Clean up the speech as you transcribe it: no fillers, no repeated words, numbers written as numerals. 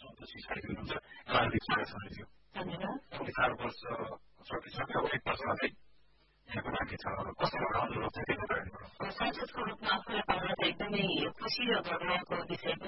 14 साढे 3 हुन्छ हार्दिक स्वागत छ दिदी धन्यवाद 4 वर्ष सकिसक्यो अब 1 वर्षमा चाहिँ यहाँको बाँकी छ कस्तो एउटा अनुभव चाहिँ दिनु भयो सांसदको रूपमा आफूलाई पाउन त एकदमै खुसी र गर्वको विषय